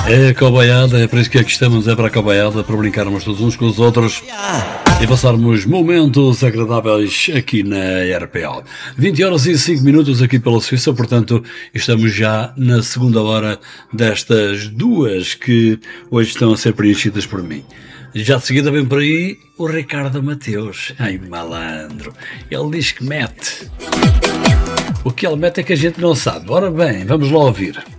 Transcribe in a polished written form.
É a cobaiada, é por isso que aqui estamos, é para a cobaiada, para brincarmos todos uns com os outros e passarmos momentos agradáveis aqui na RPO. 20 horas e 5 minutos aqui pela Suíça, portanto, estamos já na segunda hora destas duas que hoje estão a ser preenchidas por mim. Já de seguida vem por aí o Ricardo Mateus. Ai, malandro, ele diz que mete. O que ele mete é que a gente não sabe. Ora bem, vamos lá ouvir.